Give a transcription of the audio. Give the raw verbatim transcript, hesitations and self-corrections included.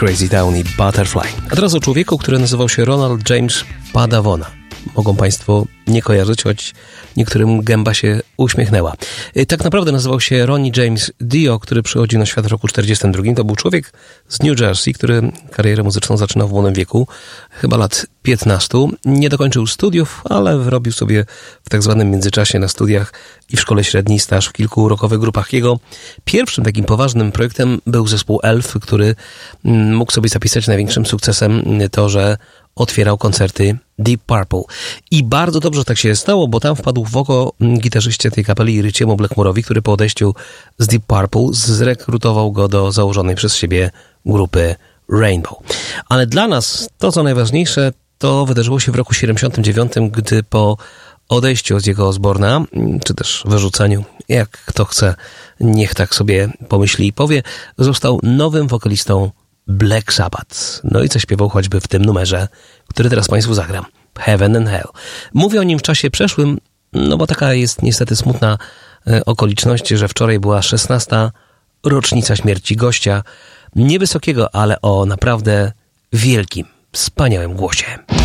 Crazy Town i Butterfly. A teraz o człowieku, który nazywał się Ronald James Padavona. Mogą Państwo nie kojarzyć, choć niektórym gęba się uśmiechnęła. Tak naprawdę nazywał się Ronnie James Dio, który przychodził na świat w roku czterdziestym drugim. To był człowiek z New Jersey, który karierę muzyczną zaczynał w młodym wieku, chyba lat piętnastu. Nie dokończył studiów, ale wyrobił sobie w tak zwanym międzyczasie na studiach i w szkole średniej staż w kilku rockowych grupach. Jego pierwszym takim poważnym projektem był zespół Elf, który mógł sobie zapisać największym sukcesem to, że otwierał koncerty Deep Purple. I bardzo dobrze tak się stało, bo tam wpadł w oko gitarzyście tej kapeli Richiemu Blackmore'owi, który po odejściu z Deep Purple zrekrutował go do założonej przez siebie grupy Rainbow. Ale dla nas to, co najważniejsze, to wydarzyło się w roku siedemdziesiątym dziewiątym, gdy po odejściu z jego Osborna, czy też wyrzuceniu, jak kto chce, niech tak sobie pomyśli i powie, został nowym wokalistą Black Sabbath. No i co śpiewał choćby w tym numerze, który teraz Państwu zagram. Heaven and Hell. Mówię o nim w czasie przeszłym, no bo taka jest niestety smutna e, okoliczność, że wczoraj była szesnasta rocznica śmierci gościa, niewysokiego, ale o naprawdę wielkim, wspaniałym głosie.